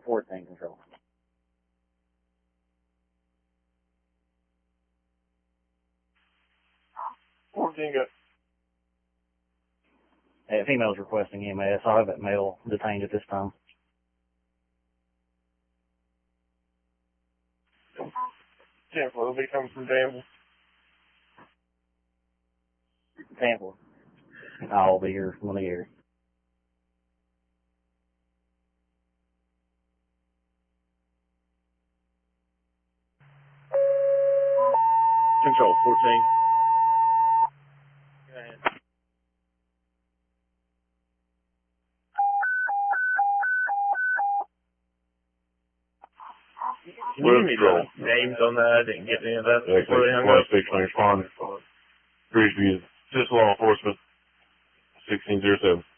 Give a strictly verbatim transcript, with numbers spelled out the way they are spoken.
fourteen, Control. fourteen, go. Hey, female's requesting E M S. I'll have that male detained at this time. ten four, they'll be coming from Danville. Danville. I'll be here when they get here. Control, fourteen. Go ahead. Can you give me the names on that? I didn't get any of that before they hung up. Station responder. Bridgeview, assist law enforcement, sixteen zero seven.